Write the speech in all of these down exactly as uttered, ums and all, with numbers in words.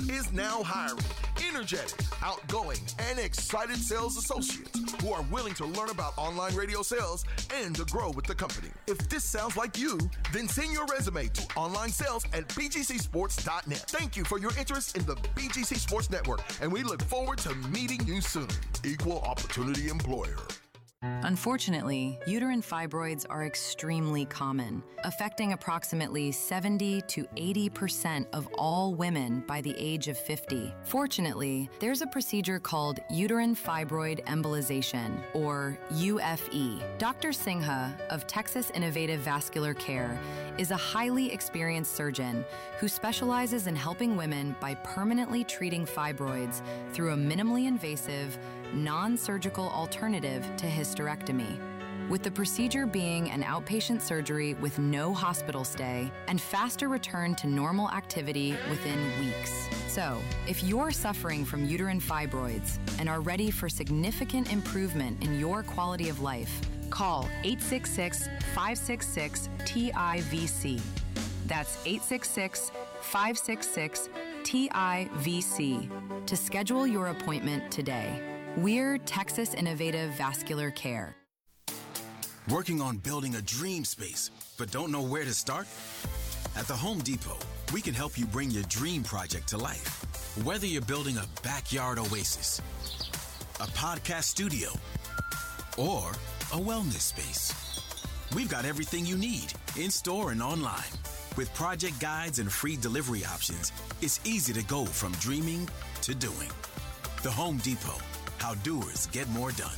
is now hiring energetic, outgoing, and excited sales associates who are willing to learn about online radio sales and to grow with the company. If this sounds like you, then send your resume to online sales at b g c sports dot net. Thank you for your interest in the B G C Sports Network, and we look forward to meeting you soon. Equal Opportunity Employer. Unfortunately, uterine fibroids are extremely common, affecting approximately seventy to eighty percent of all women by the age of fifty. Fortunately, there's a procedure called uterine fibroid embolization, or U F E. Doctor Singha of Texas Innovative Vascular Care is a highly experienced surgeon who specializes in helping women by permanently treating fibroids through a minimally invasive, non-surgical alternative to hysterectomy. With the procedure being an outpatient surgery with no hospital stay and faster return to normal activity within weeks. So, if you're suffering from uterine fibroids and are ready for significant improvement in your quality of life, call eight six six, five six six, T I V C. That's eight six six, five six six, T I V C to schedule your appointment today. We're Texas Innovative Vascular Care. Working on building a dream space, but don't know where to start? At the Home Depot, we can help you bring your dream project to life. Whether you're building a backyard oasis, a podcast studio, or a wellness space, we've got everything you need in-store and online. With project guides and free delivery options, it's easy to go from dreaming to doing. The Home Depot. How doers get more done.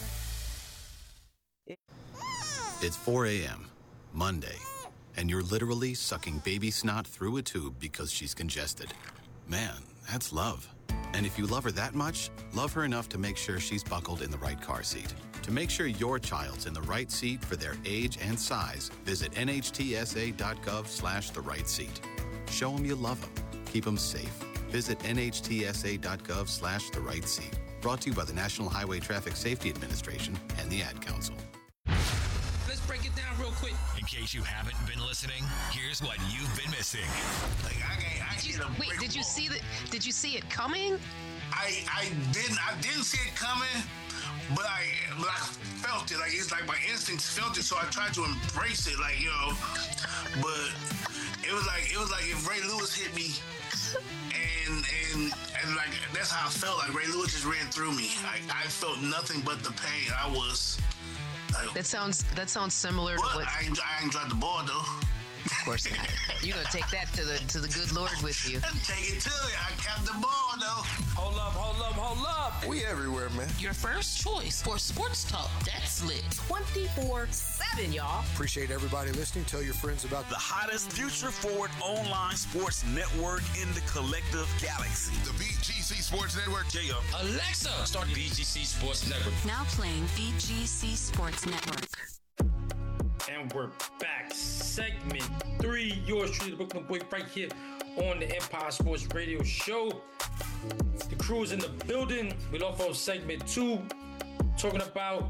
It's four a.m., Monday, and you're literally sucking baby snot through a tube because she's congested. Man, that's love. And if you love her that much, love her enough to make sure she's buckled in the right car seat. To make sure your child's in the right seat for their age and size, visit nhtsa.gov slash the right seat. Show them you love them. Keep them safe. Visit nhtsa.gov slash the right seat. Brought to you by the National Highway Traffic Safety Administration and the Ad Council. Let's break it down real quick. In case you haven't been listening, here's what you've been missing. Like I can't, I did you, can't wait, did you see the, Did you see it coming? I I didn't I didn't see it coming, but I but I felt it. Like it's like my instincts felt it, so I tried to embrace it. Like you know, but it was like it was like if Ray Lewis hit me. And, and and like that's how I felt. Like Ray Lewis just ran through me. I, I felt nothing but the pain. I was. Like, that sounds that sounds similar what? to what. I ain't, I ain't dropped the ball though. Of course not. You're gonna take that to the to the good Lord with you. Take it to you. I kept the ball though. Hold up, hold up, hold up. We everywhere, man. Your first choice for sports talk. That's lit. twenty-four seven, y'all. Appreciate everybody listening. Tell your friends about the hottest future-forward online sports network in the collective galaxy. The B G C Sports Network. J-Up. Alexa, start B G C Sports Network. Now playing B G C Sports Network. And we're back. Segment three. Yours truly, the Brooklyn Boy, right here on the Empire Sports Radio Show. The crew's in the building. We left off segment two, talking about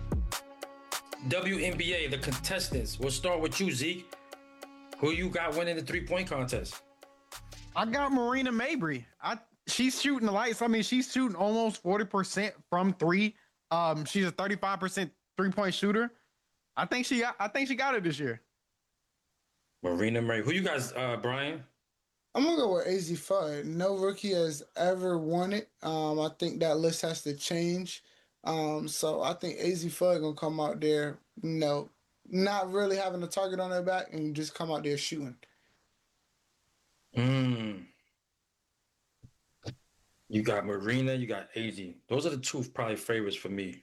W N B A, the contestants. We'll start with you, Zeke. Who you got winning the three-point contest? I got Marina Mabrey. I she's shooting the lights. I mean, she's shooting almost forty percent from three. Um, she's a thirty-five percent three-point shooter. I think she got, I think she got it this year. Marina Mabrey. Who you guys, uh, Brian? I'm gonna go with Azzi Fudd. No rookie has ever won it. Um, I think that list has to change. Um, so I think Azzi Fudd gonna come out there, you know, not really having a target on their back and just come out there shooting. Mm. You got Marina, you got Azzi. Those are the two probably favorites for me.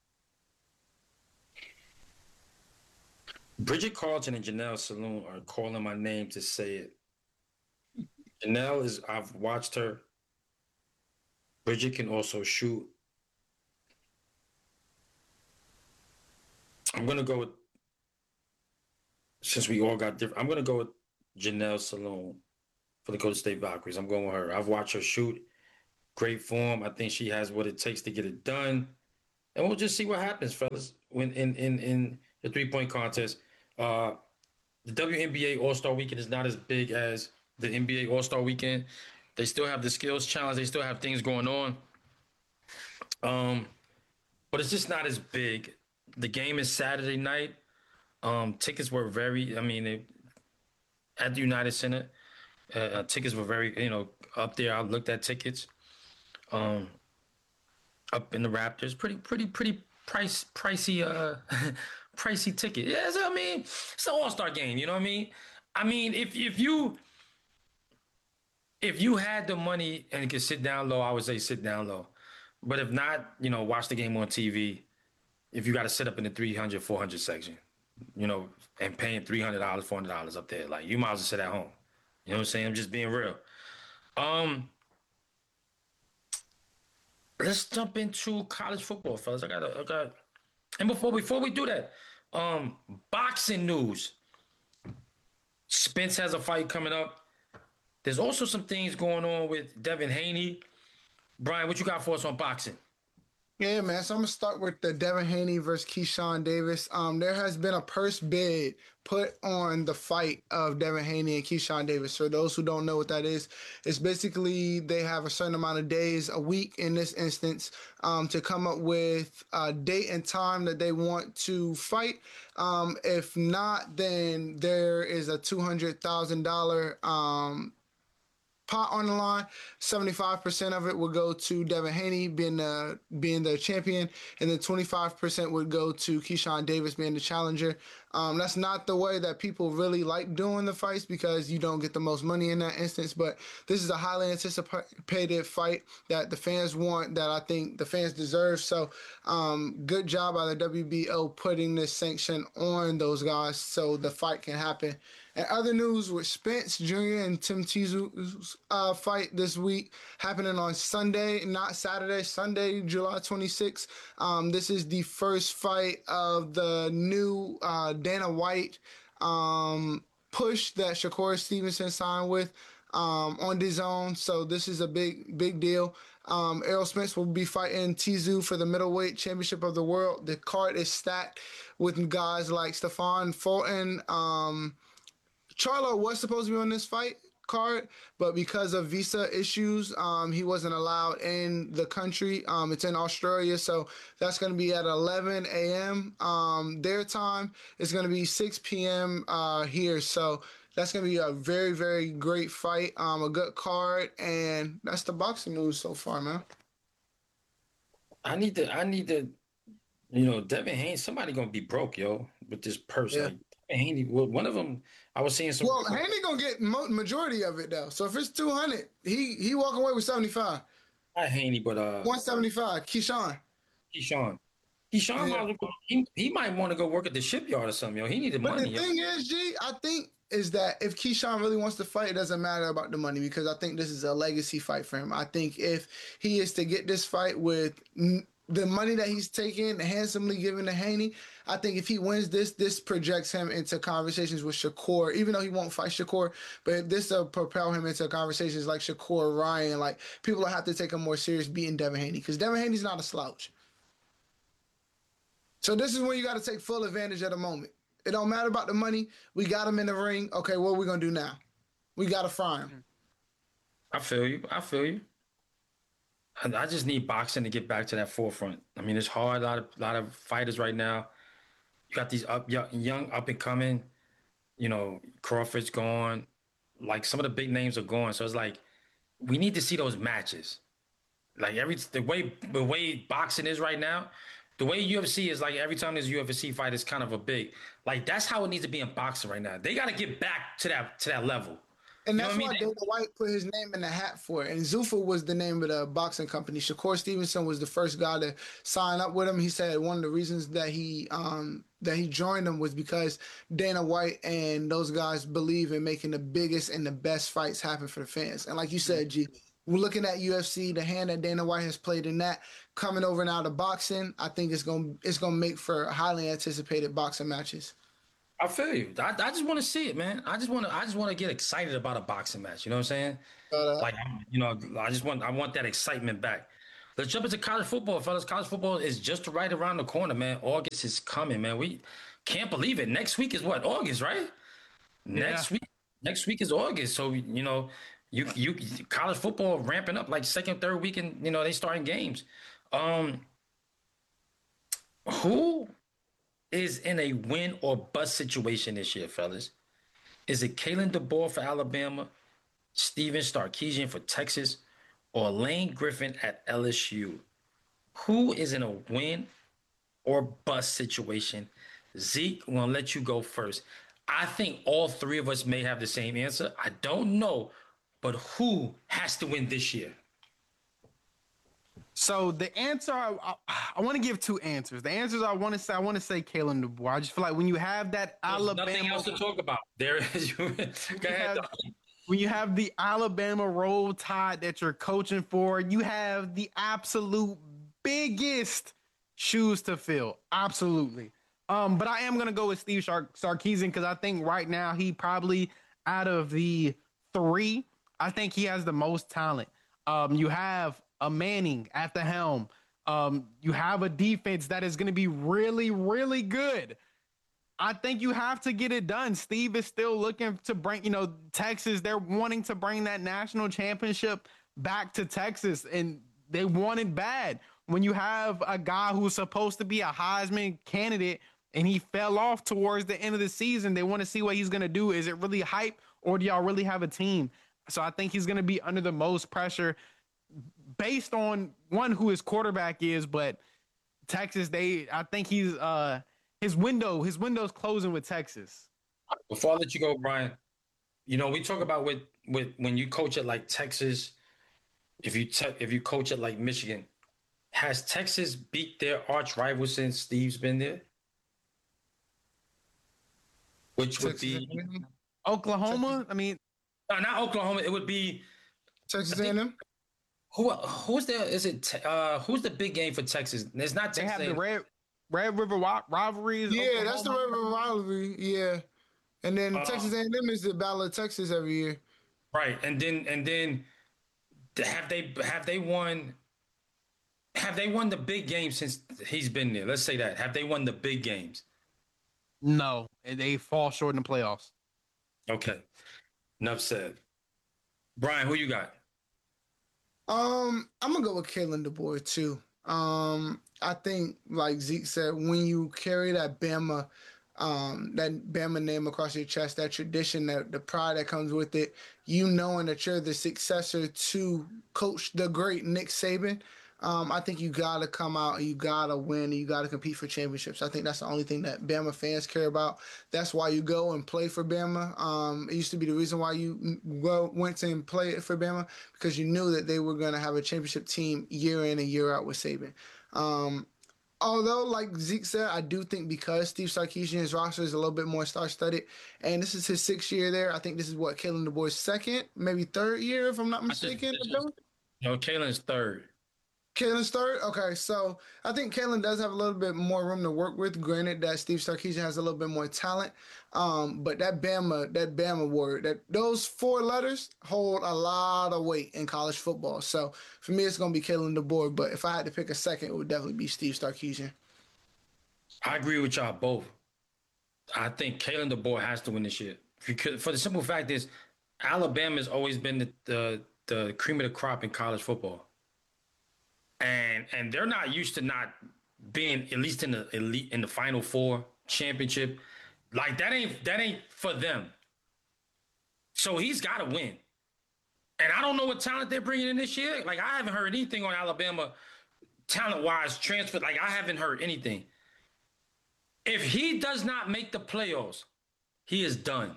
Bridget Carlton and Janelle Saloon are calling my name to say it. Janelle is, I've watched her. Bridget can also shoot. I'm going to go with, since we all got different, I'm going to go with Janelle Saloon for the Golden State Valkyries. I'm going with her. I've watched her shoot. Great form. I think she has what it takes to get it done. And we'll just see what happens, fellas, when in, in, in the three-point contest. Uh, the W N B A All-Star Weekend is not as big as the N B A All-Star Weekend. They still have the skills challenge. They still have things going on. Um, but it's just not as big. The game is Saturday night. Um, tickets were very, I mean, they, at the United Center, uh, tickets were very, you know, up there. I looked at tickets. Um, up in the Raptors, pretty, pretty, pretty price, pricey, uh, pricey ticket. Yeah, so, I mean, it's an all-star game. You know what I mean? I mean, if if you if you had the money and could sit down low, I would say sit down low. But if not, you know, watch the game on T V. If you got to sit up in the three hundred, four hundred section, you know, and paying three hundred dollars, four hundred dollars up there, like, you might as well sit at home. You know what I'm saying? I'm just being real. Um, let's jump into college football, fellas. I got, I got, and before before we do that, um, boxing news. Spence has a fight coming up. There's also some things going on with Devin Haney. Brian, what you got for us on boxing? Yeah, man. So I'm gonna start with the Devin Haney versus Keyshawn Davis. Um, there has been a purse bid put on the fight of Devin Haney and Keyshawn Davis. For those who don't know what that is, it's basically they have a certain amount of days, a week in this instance, um, to come up with a date and time that they want to fight. Um, if not, then there is a two hundred thousand dollars um pot on the line. seventy-five percent of it would go to Devin Haney being the being the champion, and then twenty-five percent would go to Keyshawn Davis being the challenger. Um, that's not the way that people really like doing the fights because you don't get the most money in that instance. But this is a highly anticipated fight that the fans want, that I think the fans deserve. So um, good job by the W B O putting this sanction on those guys so the fight can happen. And other news with Spence Junior and Tim Tszyu's uh, fight this week happening on Sunday, not Saturday, Sunday, July twenty-sixth. Um, this is the first fight of the new uh, Dana White um, push that Shakur Stevenson signed with um, on DAZN. So this is a big, big deal. Um, Errol Spence will be fighting Tszyu for the middleweight championship of the world. The card is stacked with guys like Stefan Fulton. Um, Charlo was supposed to be on this fight card, but because of visa issues, um, he wasn't allowed in the country. Um, it's in Australia, so that's going to be at eleven a.m. Um, their time. It's going to be six p.m. Uh, here, so that's going to be a very, very great fight, um, a good card, and that's the boxing news so far, man. I need to, I need to, you know, Devin Haney, somebody going to be broke, yo, with this person. Yeah. Like, Devin Haney, well, one of them, I was seeing some. Well, Haney gonna get mo- majority of it though. So if it's two hundred, he he walk away with seventy-five. Not Haney, but uh, one seventy-five. Keyshawn. Keyshawn. Keyshawn, Yeah. might, he, he might want to go work at the shipyard or something, yo. He needed But money. the yo. thing is, G, I think is that if Keyshawn really wants to fight, it doesn't matter about the money because I think this is a legacy fight for him. I think if he is to get this fight with n- the money that he's taking, handsomely given to Haney, I think if he wins this, this projects him into conversations with Shakur, even though he won't fight Shakur, but this will propel him into conversations like Shakur, Ryan, like people will have to take him more serious beating Devin Haney because Devin Haney's not a slouch. So this is when you got to take full advantage of the moment. It don't matter about the money. We got him in the ring. Okay, what are we going to do now? We got to fry him. I feel you. I feel you. I, I just need boxing to get back to that forefront. I mean, it's hard. A lot of, lot of fighters right now. You got these up, young, young up and coming, you know, Crawford's gone. Like some of the big names are gone. So it's like, we need to see those matches. Like every, the way, the way boxing is right now, the way U F C is like every time there's a U F C fight, it's kind of a big, like that's how it needs to be in boxing right now. They got to get back to that, to that level. And You know that's what I why mean? Dana White put his name in the hat for it. And Zuffa was the name of the boxing company. Shakur Stevenson was the first guy to sign up with him. He said one of the reasons that he um, that he joined them was because Dana White and those guys believe in making the biggest and the best fights happen for the fans. And like you said, G, we're looking at U F C, the hand that Dana White has played in that, coming over now to boxing, I think it's gonna it's gonna make for highly anticipated boxing matches. I feel you. I, I just want to see it, man. I just want to. I just want to get excited about a boxing match. You know what I'm saying? Uh, like, you know, I just want. I want that excitement back. Let's jump into college football, fellas. College football is just right around the corner, man. August is coming, man. We can't believe it. Next week is what? August, right? Next Yeah. week. Next week is August. So you know, You you college football ramping up like second, third week, and you know they starting games. Um, who is in a win or bust situation this year, fellas? Is it Kalen DeBoer for Alabama, Steven Sarkisian for Texas, or Lane Griffin at L S U? Who is in a win or bust situation? Zeke, I'm going to let you go first. I think all three of us may have the same answer. I don't know, but who has to win this year? So the answer, I, I, I want to give two answers. The answers I want to say, I want to say Kalen DeBoer. I just feel like when you have that There's Alabama, nothing else to talk about. There is. Go ahead. Have, when you have the Alabama Roll Tide that you're coaching for, you have the absolute biggest shoes to fill. Absolutely. Um, but I am going to go with Steve Sark- Sarkisian because I think right now he probably, out of the three, I think he has the most talent. Um, you have a Manning at the helm. Um, you have a defense that is going to be really, really good. I think you have to get it done. Steve is still looking to bring, you know, Texas. They're wanting to bring that national championship back to Texas, and they want it bad. When you have a guy who's supposed to be a Heisman candidate and he fell off towards the end of the season, they want to see what he's going to do. Is it really hype, or do y'all really have a team? So I think he's going to be under the most pressure based on one, who his quarterback is, but Texas, they, I think he's, uh, his window, his window's closing with Texas. Before I let you go, Brian, you know, we talk about with, with when you coach at like Texas, if you te- if you coach at like Michigan, has Texas beat their arch rival since Steve's been there? Which would be Oklahoma. I mean, no, not Oklahoma. It would be Texas A and M. Who who's there? Is it uh, who's the big game for Texas? It's not Texas. They have A and M. the Red Red River rivalry. Yeah, Oklahoma. That's the Red River rivalry. Yeah, and then Uh, Texas A and M is the Battle of Texas every year. Right, and then and then have they have they won? Have they won the big game since he's been there? Let's say that. Have they won the big games? No, and they fall short in the playoffs. Okay, enough said. Brian, who you got? Um, I'm gonna go with Kalen DeBoer too. Um, I think, like Zeke said, when you carry that Bama, um, that Bama name across your chest, that tradition, that the pride that comes with it, you knowing that you're the successor to Coach the great Nick Saban. Um, I think you gotta come out and you gotta win and you gotta compete for championships. I think that's the only thing that Bama fans care about. That's why you go and play for Bama. Um, it used to be the reason why you go, went and played for Bama, because you knew that they were gonna have a championship team year in and year out with Saban. Um, although, like Zeke said, I do think because Steve Sarkisian's roster is a little bit more star-studded, and this is his sixth year there, I think this is what, Kalen DeBoer's second, maybe third year, if I'm not mistaken. No, Kalen's third. Kalen's third? Okay, so I think Kalen does have a little bit more room to work with. Granted that Steve Sarkisian has a little bit more talent, um, but that Bama, that Bama word, that those four letters hold a lot of weight in college football. So for me, it's going to be Kalen DeBoer, but if I had to pick a second, it would definitely be Steve Sarkisian. I agree with y'all both. I think Kalen DeBoer has to win this year. Because for the simple fact is, Alabama has always been the, the, the cream of the crop in college football. And and they're not used to not being at least in the elite in the Final Four championship. Like that ain't that ain't for them. So he's got to win. And I don't know what talent they're bringing in this year. Like I haven't heard anything on Alabama talent-wise transfer. Like I haven't heard anything. If he does not make the playoffs, he is done.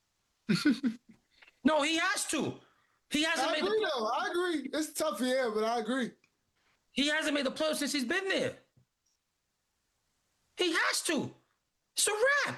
No, he has to. He hasn't I made agree, the though. I agree. It's tough here, but I agree. He hasn't made the playoffs since he's been there. He has to. It's a wrap.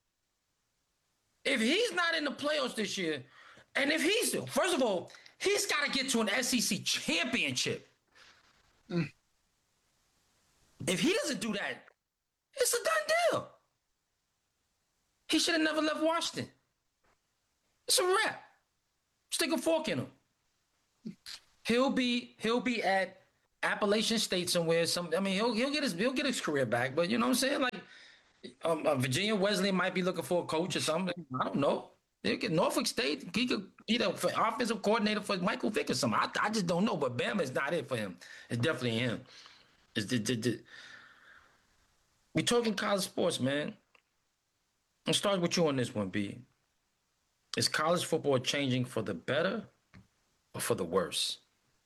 If he's not in the playoffs this year, and if he's, first of all, he's got to get to an S E C championship. Mm. If he doesn't do that, it's a done deal. He should have never left Washington. It's a wrap. Stick a fork in him. He'll be he'll be at Appalachian State somewhere. Some, I mean, he'll he'll get his he'll get his career back. But you know what I'm saying? Like, um, uh, Virginia Wesleyan might be looking for a coach or something. I don't know. They get Norfolk State. He could be the offensive coordinator for Michael Vick or something. I, I just don't know. But Bama is not it for him. It's definitely him. It's the, the, the. We're talking college sports, man. I'll start with you on this one, B. Is college football changing for the better or for the worse?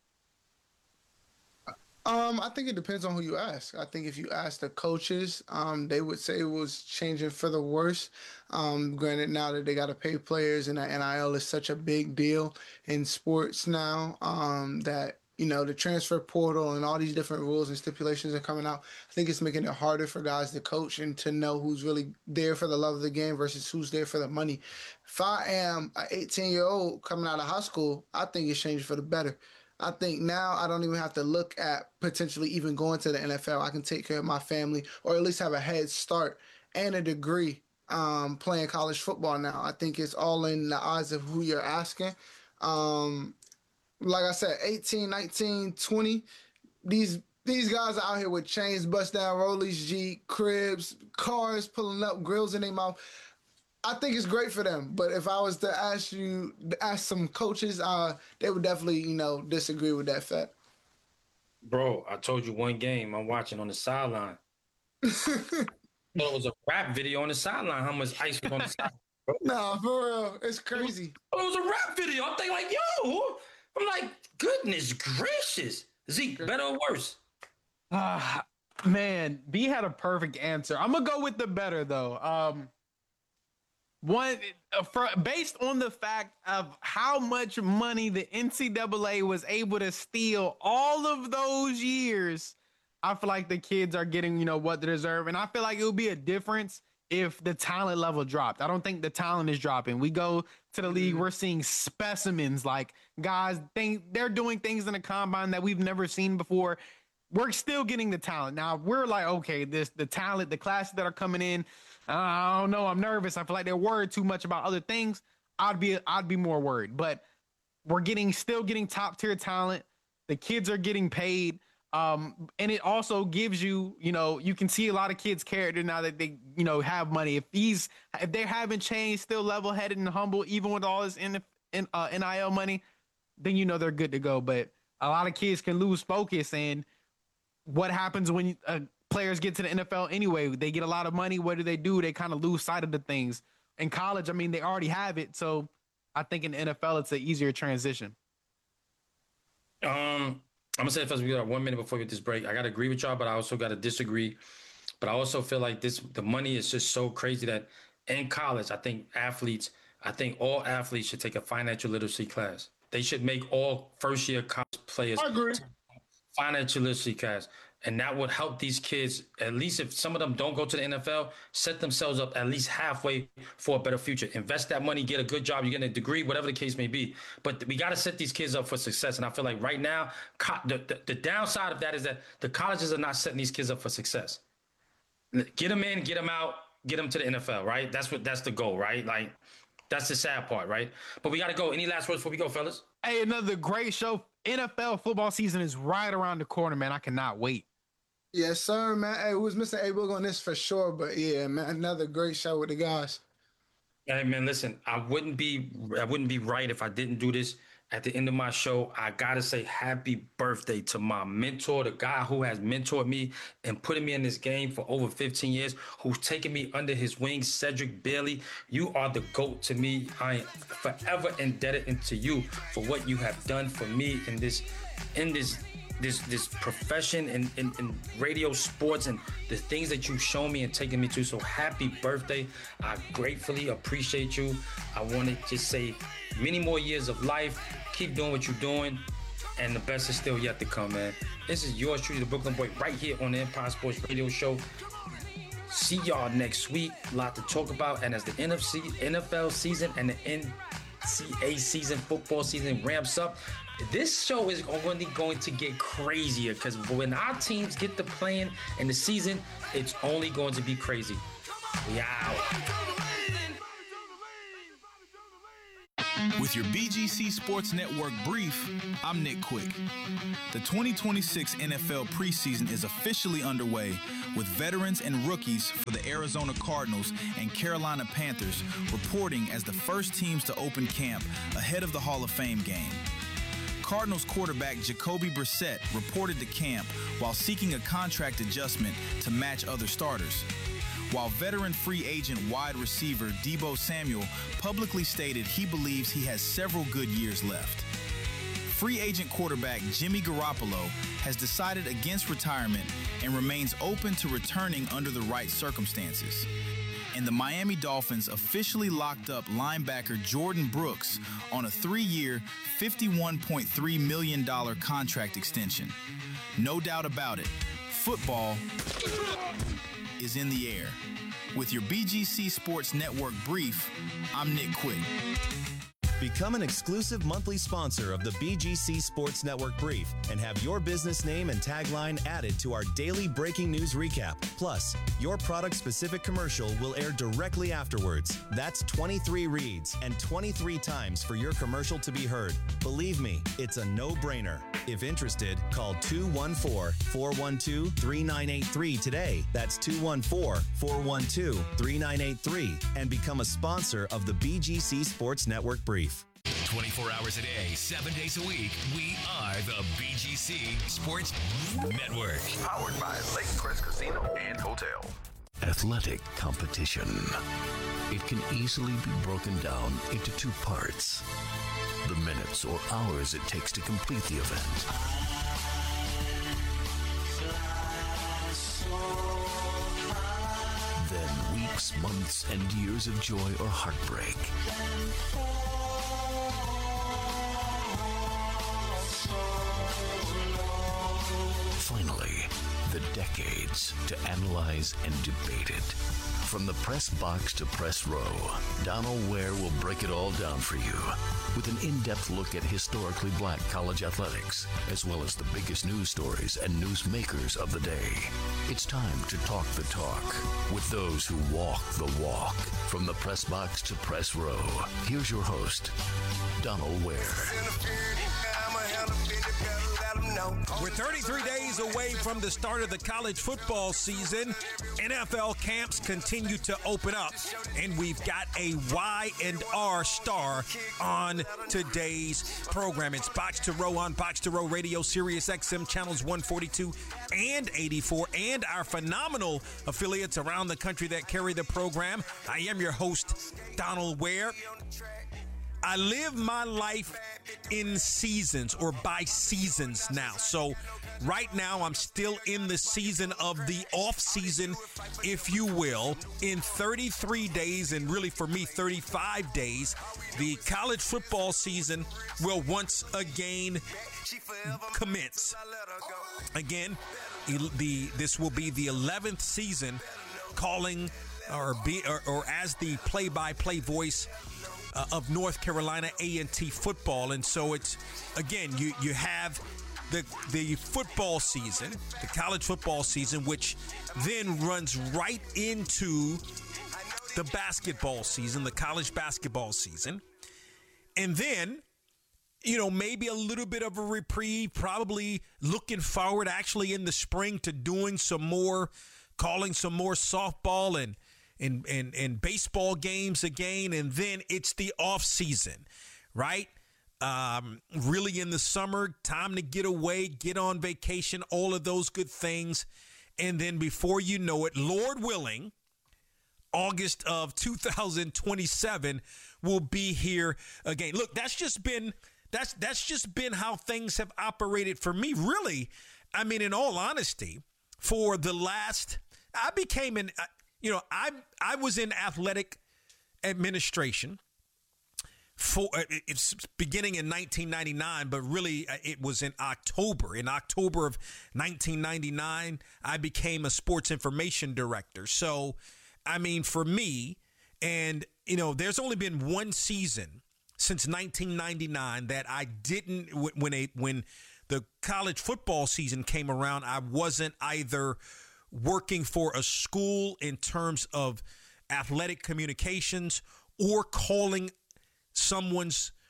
Um, I think it depends on who you ask. I think if you ask the coaches, um, they would say it was changing for the worse. Um, granted, now that they got to pay players and the N I L is such a big deal in sports now, um, that, you know, the transfer portal and all these different rules and stipulations are coming out. I think it's making it harder for guys to coach and to know who's really there for the love of the game versus who's there for the money. If I am an eighteen-year-old coming out of high school, I think it's changing for the better. I think now I don't even have to look at potentially even going to the N F L. I can take care of my family or at least have a head start and a degree um, playing college football now. I think it's all in the eyes of who you're asking. Um, like I said, eighteen, nineteen, twenty, these these guys are out here with chains, bust down rollies, G, cribs, cars pulling up, grills in their mouth. I think it's great for them, but if I was to ask you, ask some coaches, uh, they would definitely, you know, disagree with that fact. Bro, I told you one game I'm watching on the sideline. Well, it was a rap video on the sideline. How much ice was on the sideline? Nah, for real, it's crazy. It was a rap video. I'm thinking like, yo, I'm like, goodness gracious, Zeke, better or worse? Ah, uh, man, B had a perfect answer. I'm gonna go with the better though. Um. One, uh, for, based on the fact of how much money the N C double A was able to steal all of those years, I feel like the kids are getting, you know, what they deserve. And I feel like it would be a difference if the talent level dropped. I don't think the talent is dropping. We go to the league, we're seeing specimens, like guys think they're doing things in the combine that we've never seen before. We're still getting the talent. Now we're like, okay, this, the talent, the classes that are coming in, I don't know. I'm nervous. I feel like they're worried too much about other things. I'd be, I'd be more worried, but we're getting, still getting top tier talent. The kids are getting paid. Um, and it also gives you, you know, you can see a lot of kids' character now that they, you know, have money. If these, if they haven't changed, still level headed and humble, even with all this in, in uh, N I L money, then, you know, they're good to go. But a lot of kids can lose focus. And what happens when uh, players get to the N F L anyway? They get a lot of money. What do they do? They kind of lose sight of the things. In college, I mean, they already have it. So I think in the N F L, it's an easier transition. Um, I'm gonna say first, we got one minute before we get this break. I gotta agree with y'all, but I also gotta disagree. But I also feel like this, the money is just so crazy that in college, I think athletes, I think all athletes should take a financial literacy class. They should make all first year college players I agree. financial literacy class. And that would help these kids, at least if some of them don't go to the N F L, set themselves up at least halfway for a better future. Invest that money, get a good job, you get a degree, whatever the case may be. But we got to set these kids up for success. And I feel like right now, the, the, the downside of that is that the colleges are not setting these kids up for success. Get them in, get them out, get them to the N F L, right? That's what that's the goal, right? Like, that's the sad part, right? But we got to go. Any last words before we go, fellas? Hey, another great show. N F L football season is right around the corner, man. I cannot wait. Yes, sir, man. Hey, we was missing A Boog on this for sure, but yeah, man, another great show with the guys. Hey, man, listen, I wouldn't be I wouldn't be right if I didn't do this at the end of my show. I gotta say happy birthday to my mentor, the guy who has mentored me and putting me in this game for over fifteen years, who's taken me under his wing, Cedric Bailey. You are the GOAT to me. I am forever indebted to you for what you have done for me in this in this this this profession in, in, in radio sports and the things that you've shown me and taken me to. So happy birthday. I gratefully appreciate you. I want to just say many more years of life. Keep doing what you're doing. And the best is still yet to come, man. This is yours truly, the Brooklyn Boy, right here on the Empire Sports Radio Show. See y'all next week. A lot to talk about. And as the N F C, N F L season and the N C A A season, football season ramps up, this show is only going to get crazier because when our teams get to playing in the season, it's only going to be crazy. We out. With your B G C Sports Network brief, I'm Nick Quick. The twenty twenty-six N F L preseason is officially underway with veterans and rookies for the Arizona Cardinals and Carolina Panthers reporting as the first teams to open camp ahead of the Hall of Fame game. Cardinals quarterback Jacoby Brissett reported to camp while seeking a contract adjustment to match other starters, while veteran free agent wide receiver Deebo Samuel publicly stated he believes he has several good years left. Free agent quarterback Jimmy Garoppolo has decided against retirement and remains open to returning under the right circumstances. And the Miami Dolphins officially locked up linebacker Jordan Brooks on a three-year, fifty-one point three million dollars contract extension. No doubt about it, football is in the air. With your B G C Sports Network brief, I'm Nick Quick. Become an exclusive monthly sponsor of the B G C Sports Network Brief and have your business name and tagline added to our daily breaking news recap. Plus, your product-specific commercial will air directly afterwards. That's twenty-three reads and twenty-three times for your commercial to be heard. Believe me, it's a no-brainer. If interested, call two one four, four one two, three nine eight three today. That's two one four, four one two, three nine eight three and become a sponsor of the B G C Sports Network Brief. twenty-four hours a day, seven days a week, we are the B G C Sports Network. Powered by Lake Crest Casino and Hotel. Athletic competition. It can easily be broken down into two parts. The minutes or hours it takes to complete the event. Then weeks, months, and years of joy or heartbreak. Finally, the decades to analyze and debate it. From the press box to press row, Donald Ware will break it all down for you with an in-depth look at historically black college athletics, as well as the biggest news stories and newsmakers of the day. It's time to talk the talk with those who walk the walk. From the press box to press row, here's your host, Donald Ware. We're thirty-three days away from the start of the college football season. N F L camps continue to open up, and we've got a Y and R star on today's program. It's Box to Row on Box to Row Radio, Sirius X M channels one forty-two and eighty-four, and our phenomenal affiliates around the country that carry the program. I am your host, Donald Ware. I live my life in seasons or by seasons now. So right now I'm still in the season of the off season, if you will. In thirty-three days, and really for me thirty-five days, the college football season will once again commence. Again, the this will be the eleventh season calling or be or, or as the play-by-play voice Uh, of North Carolina A and T football. And so it's, again, you, you have the the football season, the college football season, which then runs right into the basketball season, the college basketball season. And then, you know, maybe a little bit of a reprieve, probably looking forward actually in the spring to doing some more, calling some more softball and And, and and baseball games again, and then it's the off season, right? Um, really in the summer, time to get away, get on vacation, all of those good things. And then before you know it, Lord willing, August of two thousand twenty-seven will be here again. Look, that's just been that's that's just been how things have operated for me, really. I mean, in all honesty, for the last, I became an You know, I I was in athletic administration for it's beginning in nineteen ninety-nine, but really it was in October. In October of nineteen ninety-nine, I became a sports information director. So, I mean, for me, and, you know, there's only been one season since nineteen ninety-nine that I didn't, when a when the college football season came around, I wasn't either working for a school in terms of athletic communications or calling someone's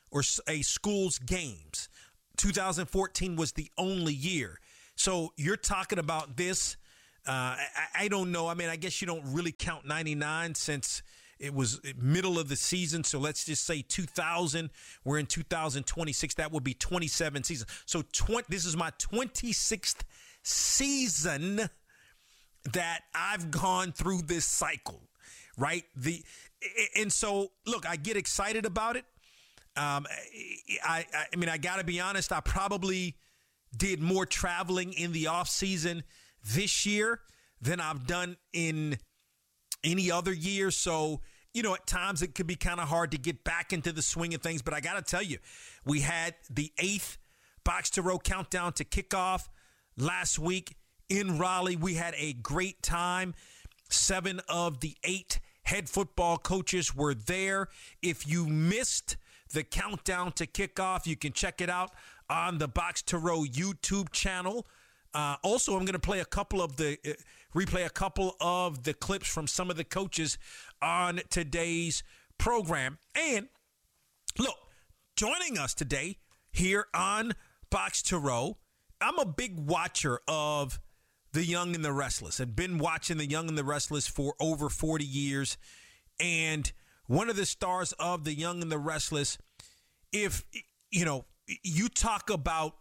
or a school's games. two thousand fourteen was the only year. So you're talking about this. Uh, I, I don't know. I mean, I guess you don't really count ninety-nine since it was middle of the season. So let's just say two thousand. We're in two thousand twenty-six. That would be twenty-seven seasons. So twenty, this is my twenty-sixth season that I've gone through this cycle, right? The and so look, I get excited about it. Um, I, I, I mean, I got to be honest. I probably did more traveling in the off season this year than I've done in any other year. So, you know, at times it could be kind of hard to get back into the swing of things. But I got to tell you, we had the eighth Box to Row countdown to kickoff last week in Raleigh. We had a great time. Seven of the eight head football coaches were there. If you missed the countdown to kickoff, you can check it out on the Box to Row YouTube channel. Uh, also, I'm going to play a couple of the uh, replay a couple of the clips from some of the coaches on today's program. And look, joining us today here on Box to Row, I'm a big watcher of The Young and the Restless. I've been watching The Young and the Restless for over forty years. And one of the stars of The Young and the Restless, if, you know, you talk about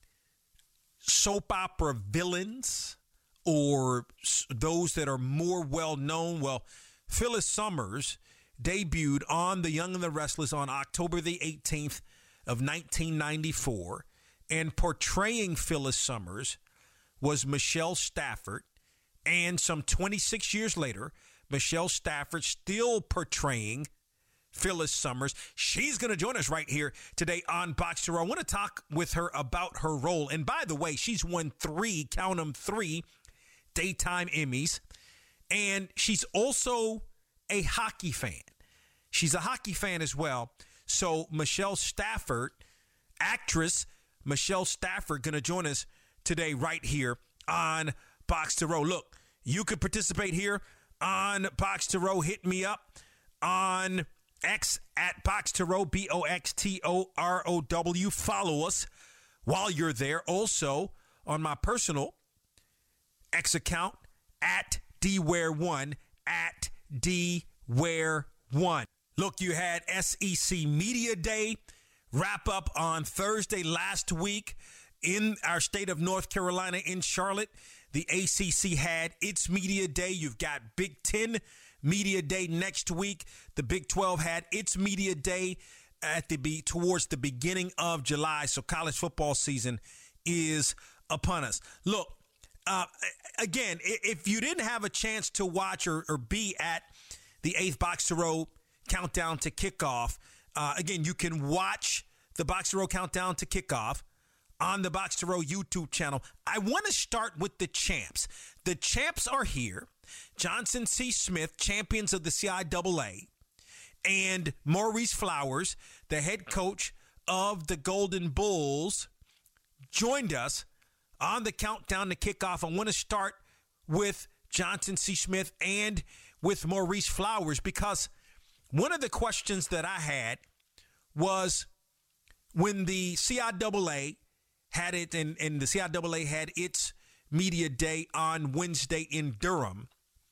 soap opera villains or those that are more well-known, well, Phyllis Summers debuted on The Young and the Restless on October the eighteenth of nineteen ninety-four, and portraying Phyllis Summers was Michelle Stafford. And some twenty-six years later, Michelle Stafford still portraying Phyllis Summers. She's going to join us right here today on Box to Row. I want to talk with her about her role. And by the way, she's won three, count them, three daytime Emmys. And she's also a hockey fan. She's a hockey fan as well. So Michelle Stafford, actress Michelle Stafford, going to join us today right here on Box to Row. Look, you could participate here on Box to Row. Hit me up on X at Box to Row, B O X T O R O W. Follow us while you're there. Also on my personal X account at D Ware one, at D Ware one. Look, you had S E C Media Day wrap up on Thursday last week in our state of North Carolina in Charlotte. The A C C had its Media Day. You've got Big Ten Media Day next week. The Big twelve had its Media Day at the be towards the beginning of July. So college football season is upon us. Look, uh, again, if you didn't have a chance to watch or, or be at the eighth Box to Row countdown to kickoff, uh, again, you can watch the Box to Row countdown to kickoff on the Box to Row YouTube channel. I want to start with the champs. The champs are here. Johnson C. Smith, champions of the C I A A, and Maurice Flowers, the head coach of the Golden Bulls, joined us on the countdown to kickoff. I want to start with Johnson C. Smith and with Maurice Flowers, because one of the questions that I had was when the C I A A had it, and, and the C I A A had its media day on Wednesday in Durham,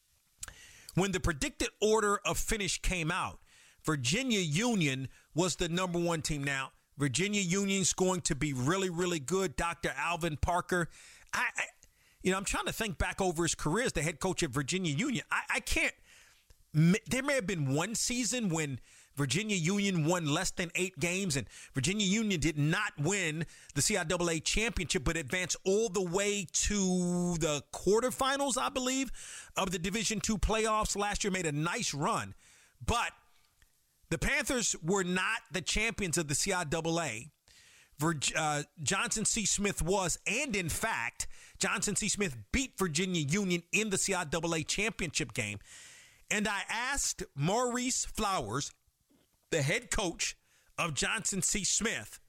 when the predicted order of finish came out, Virginia Union was the number one team. Now, Virginia Union's going to be really, really good. Doctor Alvin Parker, I, I you know, I'm trying to think back over his career as the head coach at Virginia Union. I, I can't, there may have been one season when Virginia Union won less than eight games, and Virginia Union did not win the C I A A championship, but advanced all the way to the quarterfinals, I believe, of the Division two playoffs last year. Made a nice run, but the Panthers were not the champions of the C I A A. Virg- uh, Johnson C. Smith was, and in fact, Johnson C. Smith beat Virginia Union in the C I A A championship game. And I asked Maurice Flowers, the head coach of Johnson C. Smith,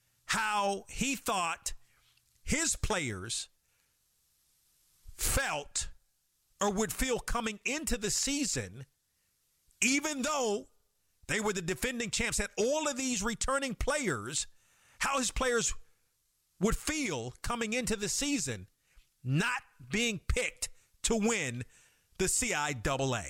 how he thought his players felt or would feel coming into the season, even though They were the defending champs. Had all of these returning players, how his players would feel coming into the season not being picked to win the C I A A.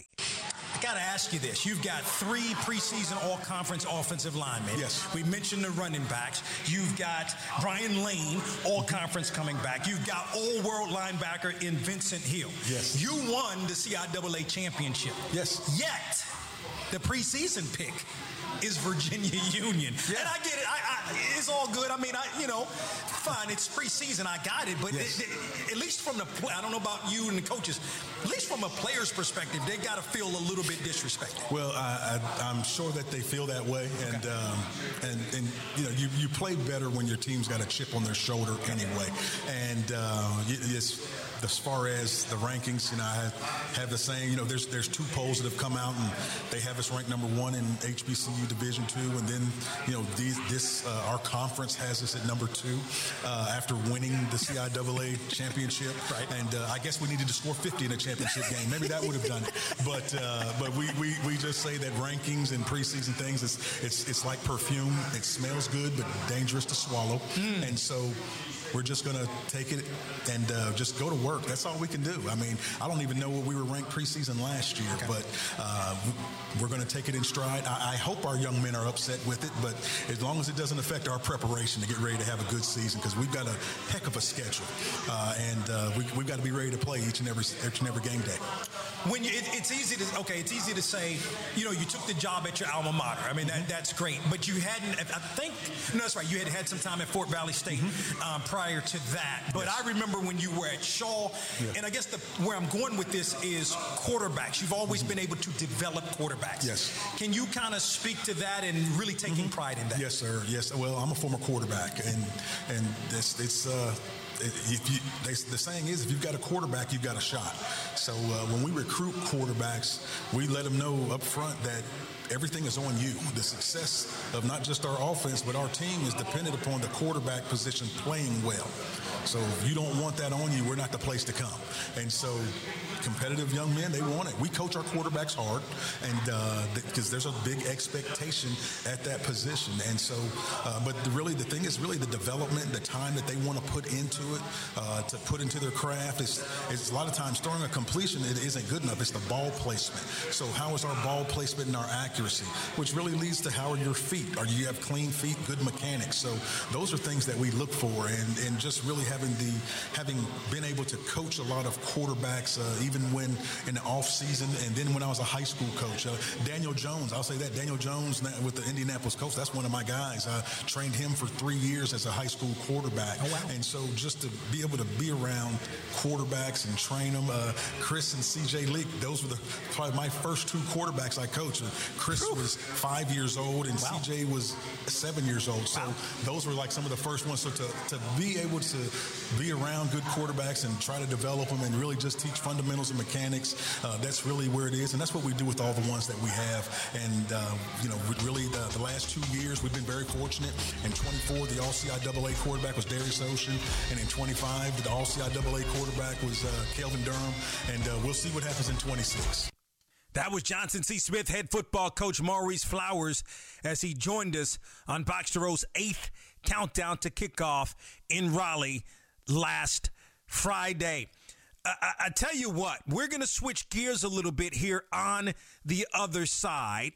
I got to ask you this. You've got three preseason all-conference offensive linemen. Yes. We mentioned the running backs. You've got Brian Lane, all-conference coming back. You've got all-world linebacker in Vincent Hill. Yes. You won the C I A A championship. Yes. Yet, the preseason pick is Virginia Union. Yeah. And I get it. I, I, it's all good. I mean, I, you know, fine. It's preseason. I got it. But yes. it, it, at least from the play, I don't know about you and the coaches, at least from a player's perspective, they got to feel a little bit disrespected. Well, I, I, I'm sure that they feel that way. And, okay. um, and, and you know, you, you play better when your team's got a chip on their shoulder anyway. And uh, it's, as far as the rankings, you know, I have, have the saying, you know, there's there's two polls that have come out, and they have us ranked number one in H B C U Division two, and then, you know, these, this uh, our conference has us at number two uh, after winning the C I A A championship. Right. And uh, I guess we needed to score fifty in a championship game. Maybe that would have done it. But uh, but we, we, we just say that rankings and preseason things, it's it's it's like perfume. It smells good, but dangerous to swallow. Mm. And so we're just going to take it and uh, just go to work. That's all we can do. I mean, I don't even know what we were ranked preseason last year, okay. but uh, we're going to take it in stride. I, I hope our young men are upset with it, but as long as it doesn't affect our preparation to get ready to have a good season, because we've got a heck of a schedule, uh, and uh, we, we've got to be ready to play each and every each and every game day. When you, it, it's easy to okay, it's easy to say, you know, you took the job at your alma mater. I mean, that, that's great, but you hadn't. I think no, that's right. You had had some time at Fort Valley State mm-hmm. um, prior to that. But yes. I remember when you were at Shaw, yeah. and I guess the, where I'm going with this is quarterbacks. You've always mm-hmm. been able to develop quarterbacks. Yes. Can you kind of speak to that and really taking mm-hmm. pride in that? Yes, sir. Yes. Well, I'm a former quarterback, and and it's it's. Uh, If you, they, the saying is, if you've got a quarterback, you've got a shot. So uh, when we recruit quarterbacks, we let them know up front that everything is on you. The success of not just our offense, but our team is dependent upon the quarterback position playing well. So if you don't want that on you, we're not the place to come. And so competitive young men, they want it. We coach our quarterbacks hard, and because uh, there's a big expectation at that position. And so, uh, but the, really the thing is really the development, the time that they want to put into it, uh, to put into their craft. It's, it's a lot of times throwing a completion, it isn't good enough. It's the ball placement. So how is our ball placement and our accuracy, which really leads to how are your feet? Are you have clean feet, good mechanics? So those are things that we look for, and, and just really having the having been able to coach a lot of quarterbacks, uh, even when in the off season, and then when I was a high school coach. Uh, Daniel Jones, I'll say that Daniel Jones with the Indianapolis Colts, that's one of my guys. I trained him for three years as a high school quarterback. Oh, wow. And so just to be able to be around quarterbacks and train them, uh, Chris and C J Leak, those were the probably my first two quarterbacks I coached. Chris Ooh. was five years old, and wow. C J was seven years old. So wow. those were like some of the first ones. So to, to be able to be around good quarterbacks and try to develop them and really just teach fundamentals and mechanics, uh, that's really where it is. And that's what we do with all the ones that we have. And, uh, you know, really the, the last two years, we've been very fortunate. In twenty-four, the All C I A A quarterback was Darius Ocean. And in twenty-five, the All C I A A quarterback was uh, Kelvin Durham. And uh, we'll see what happens in twenty-six. That was Johnson C. Smith head football coach Maurice Flowers as he joined us on Box to Row's eighth countdown to kickoff in Raleigh last Friday. I, I, I tell you what, we're going to switch gears a little bit here on the other side.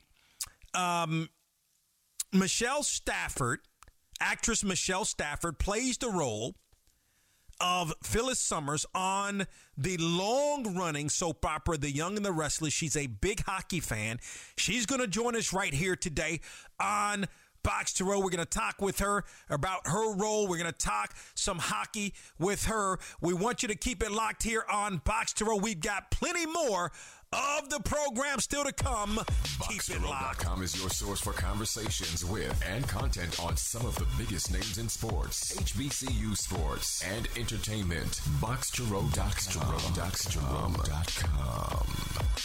Um, Michelle Stafford, actress Michelle Stafford, plays the role of Phyllis Summers on the long-running soap opera The Young and the Restless. She's a big hockey fan. She's going to join us right here today on Box to Row. We're going to talk with her about her role. We're going to talk some hockey with her. We want you to keep it locked here on Box to Row. We've got plenty more of the program still to come. Box to Row dot com is your source for conversations with and content on some of the biggest names in sports, H B C U sports, and entertainment. Box to Row dot com.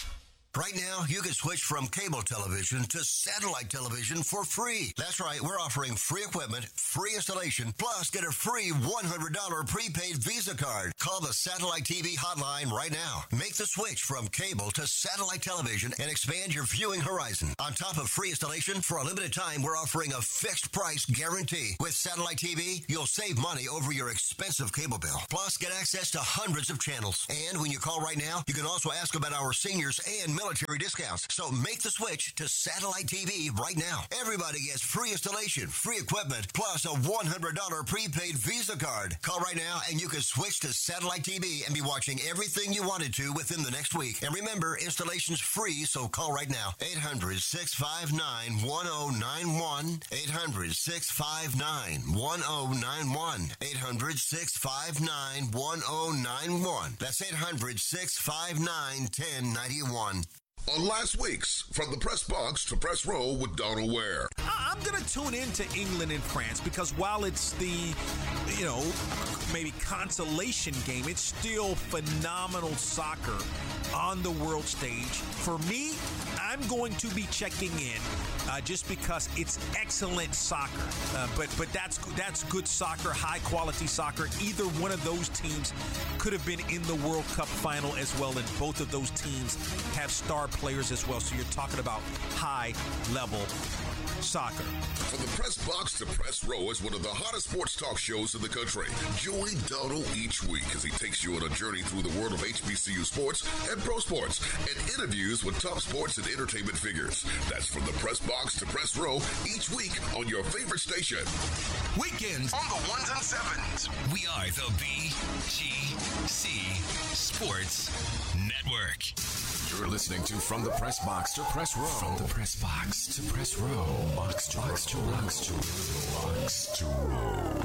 Right now, you can switch from cable television to satellite television for free. That's right, we're offering free equipment, free installation, plus get a free one hundred dollars prepaid Visa card. Call the Satellite T V hotline right now. Make the switch from cable to satellite television and expand your viewing horizon. On top of free installation, for a limited time, we're offering a fixed price guarantee. With Satellite T V, you'll save money over your expensive cable bill. Plus, get access to hundreds of channels. And when you call right now, you can also ask about our seniors and military discounts. So make the switch to Satellite T V right now. Everybody gets free installation, free equipment, plus a one hundred dollars prepaid Visa card. Call right now and you can switch to Satellite T V and be watching everything you wanted to within the next week. And remember, installation's free, so call right now. eight hundred, six five nine, one oh nine one. eight hundred, six five nine, one oh nine one. eight hundred, six five nine, one oh nine one. That's eight hundred, six five nine, one oh nine one. On last week's From the Press Box to Press Row with Donald Ware. I'm going to tune into England and France because while it's the, you know, maybe consolation game, it's still phenomenal soccer on the world stage. For me, I'm going to be checking in uh, just because it's excellent soccer. Uh, but but that's that's good soccer, high quality soccer. Either one of those teams could have been in the World Cup final as well, and both of those teams have star players as well. So you're talking about high level soccer. From the Press Box to Press Row is one of the hottest sports talk shows in the country. Join Donald each week as he takes you on a journey through the world of H B C U sports and pro sports and interviews with top sports and entertainment figures. That's From the Press Box to Press Row each week on your favorite station. Weekends on the ones and sevens. We are the B G C Sports Network. You're listening to From the Press Box to Press Row. From the Press Box to Press Row. Box to box to box to box to row.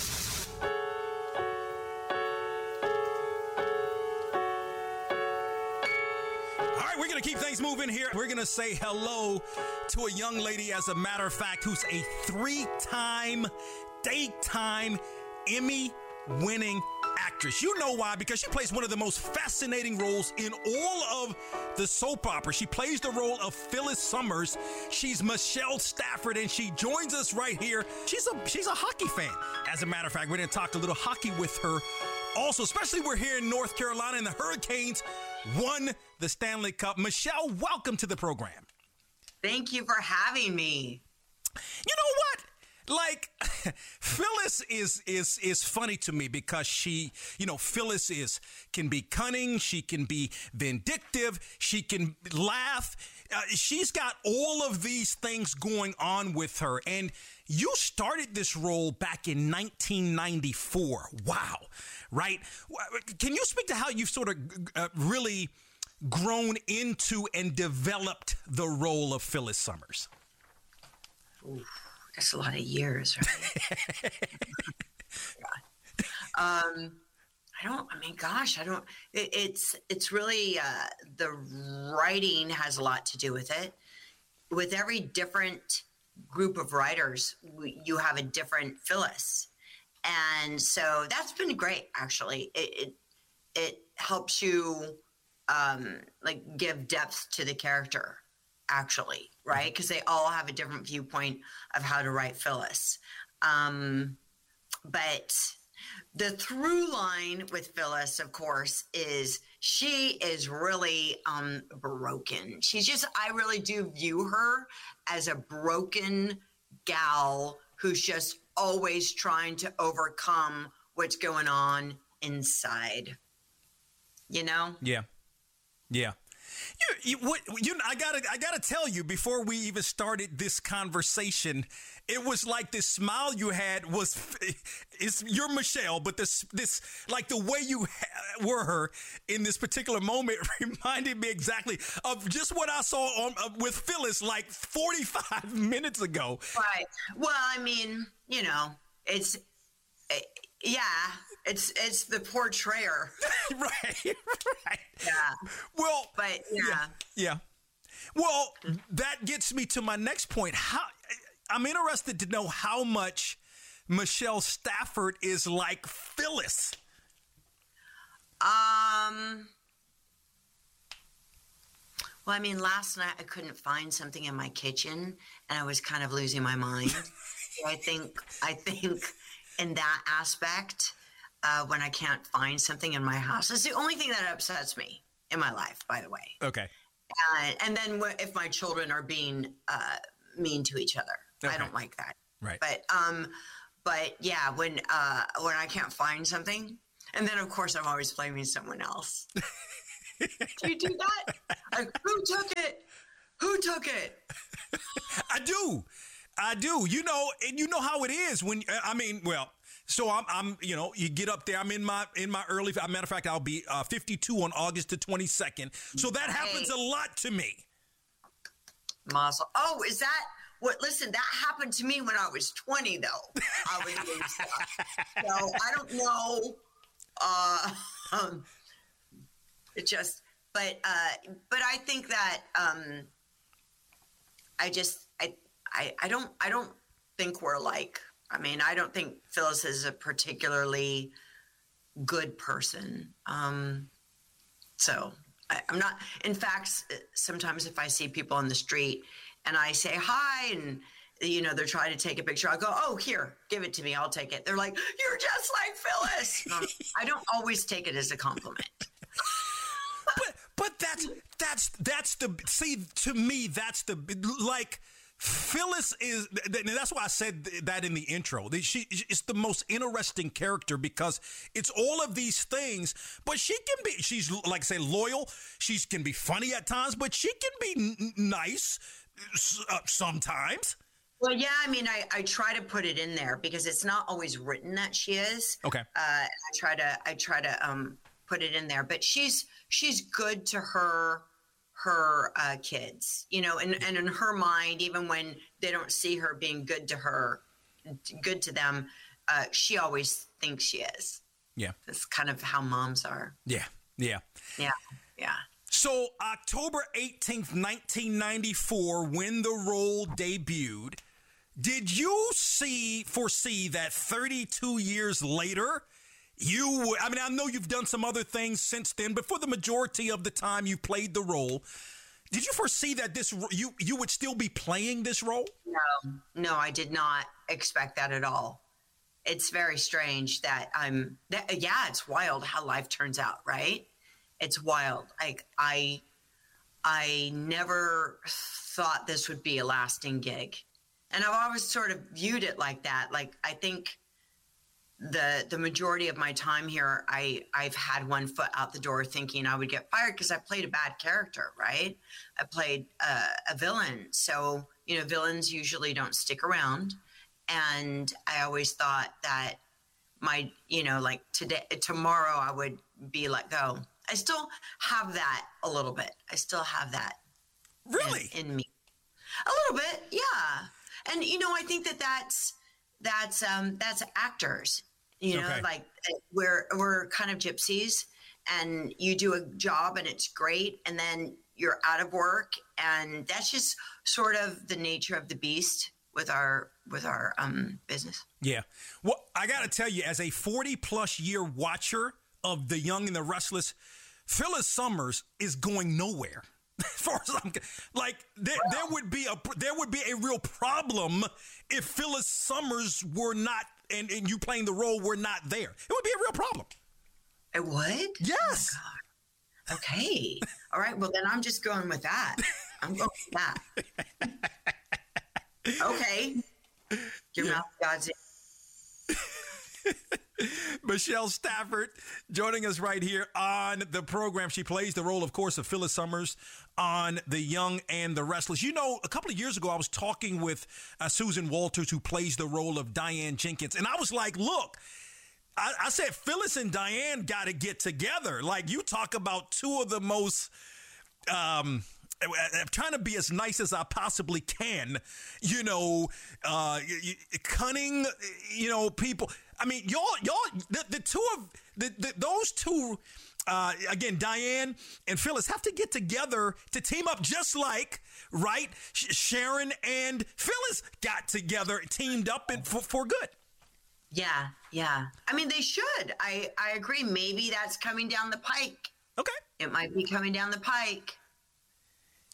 All right, we're going to keep things moving here. We're going to say hello to a young lady, as a matter of fact, who's a three-time, daytime Emmy-winning actress. You know why? Because she plays one of the most fascinating roles in all of the soap opera. She plays the role of Phyllis Summers. She's Michelle Stafford, and she joins us right here. She's a she's a hockey fan. As a matter of fact, we're going to talk a little hockey with her also, especially we're here in North Carolina, and the Hurricanes won the Stanley Cup. Michelle, welcome to the program. Thank you for having me. You know what? Like, Phyllis is is is funny to me because she, you know, Phyllis is can be cunning, she can be vindictive, she can laugh. Uh, she's got all of these things going on with her. And you started this role back in nineteen ninety-four. Wow. Right? Can you speak to how you've sort of uh, really grown into and developed the role of Phyllis Summers? Ooh. That's a lot of years, right? um, I don't, I mean, gosh, I don't, it, it's, it's really, uh, the writing has a lot to do with it. With every different group of writers, we, you have a different Phyllis. And so that's been great, actually. It, it, it helps you, um, like give depth to the character, actually, right? Because they all have a different viewpoint of how to write Phyllis. Um, but the through line with Phyllis, of course, is she is really um, broken. She's just, I really do view her as a broken gal who's just always trying to overcome what's going on inside. You know? Yeah. Yeah. You, you, what, you, I gotta, I gotta tell you, before we even started this conversation, it was like this smile you had was, it's you're Michelle, but this, this, like the way you ha- were her in this particular moment reminded me exactly of just what I saw on uh, with Phyllis like forty-five minutes ago. Right. Well, I mean, you know, it's, it, yeah. It's it's the portrayer. right, right. Yeah. Well, but yeah. yeah. Yeah. Well, that gets me to my next point. How I'm interested to know how much Michelle Stafford is like Phyllis. Um Well, I mean, last night I couldn't find something in my kitchen, and I was kind of losing my mind. I think, I think, in that aspect, uh, when I can't find something in my house, it's the only thing that upsets me in my life. By the way. Okay. Uh, and then w- if my children are being uh, mean to each other, okay. I don't like that. Right. But um, but yeah, when uh, when I can't find something, and then of course I'm always blaming someone else. Do you do that? Like, who took it? Who took it? I do. I do. You know, and you know how it is when, I mean, well, so I'm, I'm, you know, you get up there. I'm in my, in my early, as a matter of fact, I'll be uh, fifty-two on August the twenty-second. So that happens a lot to me. Mazel. Oh, is that what, listen, that happened to me when I was twenty though. I was doing stuff. So I don't know. Uh, um, It just, but, uh, but I think that, um, I just, I, I, I don't, I don't think we're like, I mean, I don't think Phyllis is a particularly good person. Um, so I, I'm not, in fact, sometimes if I see people on the street and I say hi and, you know, they're trying to take a picture, I'll go, oh, here, give it to me. I'll take it. They're like, you're just like Phyllis. Um, I don't always take it as a compliment. But but that's that's that's the see to me that's the like Phyllis is that's why I said that in the intro. She is the most interesting character because it's all of these things. But she can be she's like say loyal. She can be funny at times, but she can be n- nice uh, sometimes. Well, yeah, I mean, I, I try to put it in there because it's not always written that she is. Okay. Uh, I try to I try to um put it in there, but she's. She's good to her, her uh, kids, you know, and, and in her mind, even when they don't see her being good to her, good to them, uh, she always thinks she is. Yeah. That's kind of how moms are. Yeah. Yeah. Yeah. Yeah. So October eighteenth, nineteen ninety-four, when the role debuted, did you see, foresee that thirty-two years later, You, I mean, I know you've done some other things since then, but for the majority of the time you played the role, did you foresee that this you you would still be playing this role? No, no, I did not expect that at all. It's very strange that I'm. That, yeah, it's wild how life turns out, right? It's wild. Like I, I never thought this would be a lasting gig, and I've always sort of viewed it like that. Like I think. The the majority of my time here, I, I've had one foot out the door thinking I would get fired because I played a bad character, right? I played uh, a villain. So, you know, villains usually don't stick around. And I always thought that my, you know, like today, tomorrow I would be let go. I still have that a little bit. I still have that. Really? In, in me. A little bit, yeah. And, you know, I think that that's, that's, um, that's actors. You know, okay. like we're we're kind of gypsies, and you do a job and it's great, and then you're out of work, and that's just sort of the nature of the beast with our with our um, business. Yeah. Well, I got to tell you, as a forty plus year watcher of The Young and the Restless, Phyllis Summers is going nowhere. As far as I'm like, there, wow. there would be a there would be a real problem if Phyllis Summers were not. And, and you playing the role were not there. It would be a real problem. It would? Yes. Oh, okay. All right. Well, then I'm just going with that. I'm going with that. Okay. Your yeah. mouth, God's Michelle Stafford joining us right here on the program. She plays the role, of course, of Phyllis Summers on The Young and the Restless. You know, a couple of years ago, I was talking with uh, Susan Walters, who plays the role of Diane Jenkins. And I was like, look, I, I said, Phyllis and Diane got to get together. Like, you talk about two of the most... Um, I'm trying to be as nice as I possibly can, you know, uh, cunning, you know, people. I mean, y'all, y'all, the, the two of the, the those two, uh, again, Diane and Phyllis have to get together to team up, just like, right? Sharon and Phyllis got together, teamed up and for, for good. Yeah, yeah. I mean, they should. I, I agree. Maybe that's coming down the pike. Okay. It might be coming down the pike.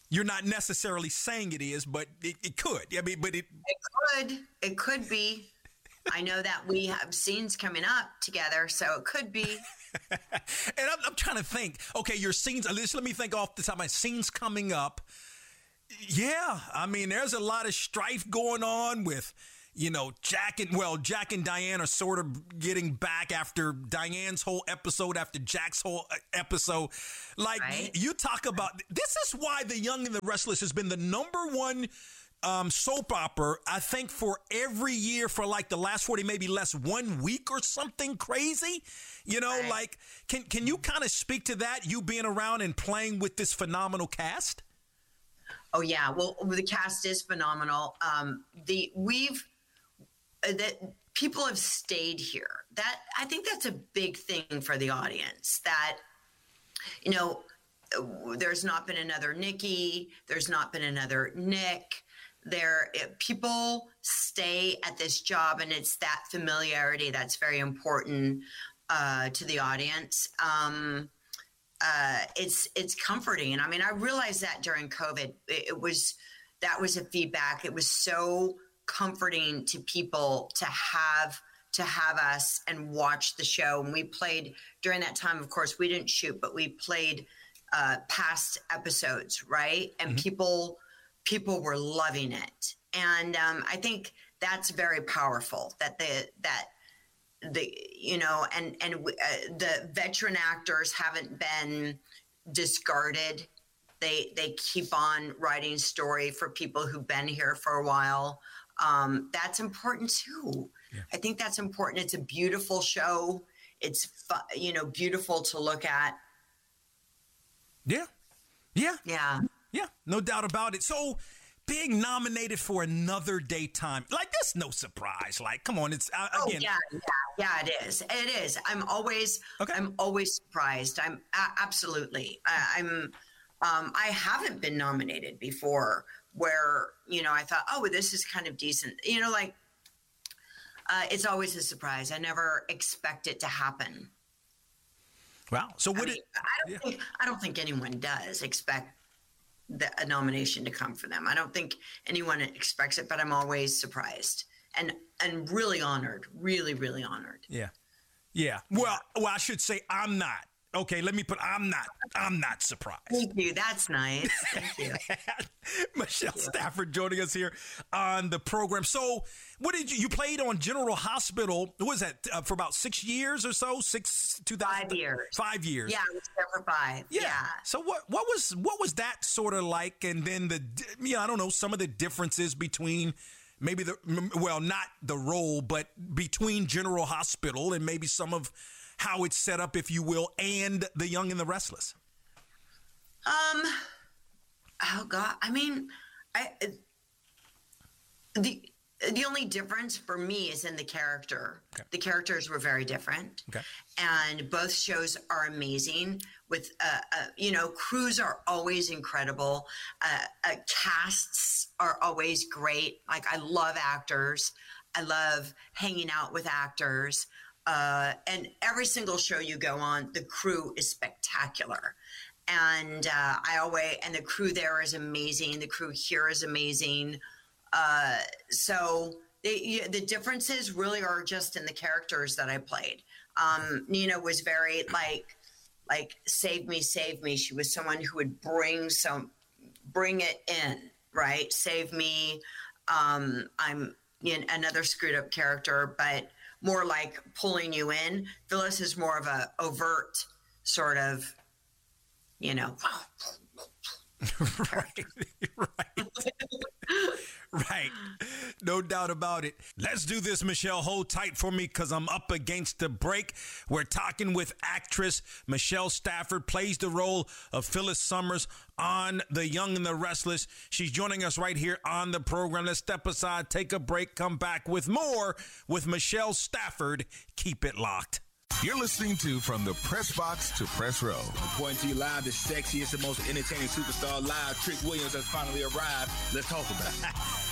You're not necessarily saying it is, but it, it could. I mean, but it it could. It could be. I know that we have scenes coming up together, so it could be. And I'm, I'm trying to think. Okay, your scenes. Let me think off the top of my scenes coming up. Yeah, I mean, there's a lot of strife going on with, you know, Jack and, well, Jack and Diane are sort of getting back after Diane's whole episode, after Jack's whole episode. Like, right. you talk about, this is why The Young and the Restless has been the number one um, soap opera, I think, for every year for like the last forty, maybe less, one week or something crazy. You know, right. like, can, can you kind of speak to that, you being around and playing with this phenomenal cast? Oh, yeah. Well, the cast is phenomenal. Um, the we've, that people have stayed here. That I think that's a big thing for the audience, that, you know, there's not been another Nikki. There's not been another Nick. There, it, people stay at this job, and it's that familiarity that's very important uh, to the audience. Um, uh, it's, it's comforting. And I mean, I realized that during COVID, it, it was, that was a feedback. It was so comforting to people to have to have us and watch the show. And we played during that time, of course, we didn't shoot, but we played uh, past episodes, right? And mm-hmm. people people were loving it. And um, I think that's very powerful. That the that the you know, and and uh, the veteran actors haven't been discarded. They they keep on writing story for people who've been here for a while. Um, that's important too. Yeah. I think that's important. It's a beautiful show. It's, fu- you know, beautiful to look at. Yeah. Yeah. Yeah. Yeah. No doubt about it. So being nominated for another daytime, like, that's no surprise. Like, come on. It's uh, oh, again. yeah, yeah, yeah, it is. It is. I'm always, okay. I'm always surprised. I'm a- absolutely, I, I'm, um, I haven't been nominated before, where, you know, I thought, oh, this is kind of decent. You know, like, uh, it's always a surprise. I never expect it to happen. Wow. So what I, mean, it, I don't yeah. think I don't think anyone does expect the, a nomination to come for them. I don't think anyone expects it, but I'm always surprised and and really honored, really, really honored. Yeah. Yeah. Well, well, I should say I'm not. Okay, let me put, I'm not, I'm not surprised. Thank you. That's nice. Thank you. Michelle Thank you. Stafford joining us here on the program. So what did you, you played on General Hospital, what was that, uh, for about six years or so? Six, two thousand? Five years. Five years. Yeah, I was there for five. Yeah. yeah. So what, what was, what was that sort of like? And then the, you know, I don't know, some of the differences between maybe the, well, not the role, but between General Hospital and maybe some of how it's set up, if you will, and The Young and the Restless? Um, oh God, I mean, I the the only difference for me is in the character. Okay. The characters were very different. Okay. And both shows are amazing. With uh, uh you know, crews are always incredible. Uh, uh, casts are always great. Like, I love actors. I love hanging out with actors. Uh, and every single show you go on, the crew is spectacular. And uh, I always, and the crew there is amazing. The crew here is amazing. Uh, so the, the differences really are just in the characters that I played. Um, Nina was very like, like, save me, save me. She was someone who would bring some, bring it in, right? Save me. Um, I'm you know, another screwed up character, but more like pulling you in. Phyllis is more of a overt sort of, you know. right, right, right. No doubt about it. Let's do this, Michelle. Hold tight for me because I'm up against the break. We're talking with actress Michelle Stafford, plays the role of Phyllis Summers on The Young and the Restless. She's joining us right here on the program. Let's step aside, take a break, come back with more with Michelle Stafford. Keep it locked. You're listening to From the Press Box to Press Row. Reporting to you live, the sexiest and most entertaining superstar live, Trick Williams, has finally arrived. Let's talk about it.